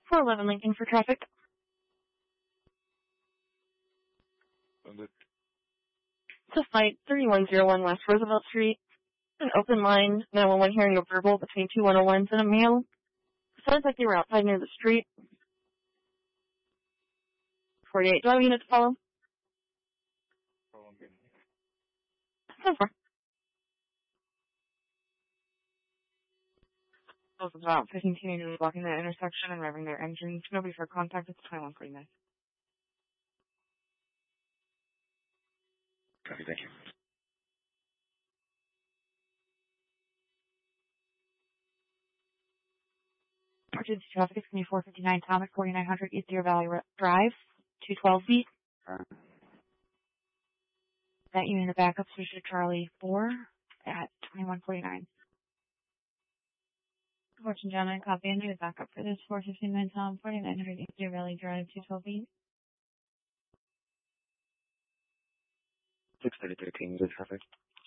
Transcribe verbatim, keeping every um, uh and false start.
four eleven Lincoln for traffic. It. It's a flight thirty-one oh one West Roosevelt Street. An open line, nine one one hearing a verbal between two one oh ones and a male. Sounds like they were outside near the street. forty-eight, do I have a unit to follow? Oh, okay. So far. Those about fifteen teenagers blocking the intersection and revving their engines. Nobody for contact. It's twenty-one forty-nine. Copy, thank you. Emergency traffic is going to be four fifty-nine Thomas, forty-nine hundred East Deer Valley Drive, two twelve feet. Alright. That unit of backup switched to Charlie four at twenty-one forty-nine. Fortune gentlemen, copy and unit backup for this four fifty-nine Tom, forty-nine hundred East Deer Valley Drive, two twelve feet. six thirty thirteen, good traffic.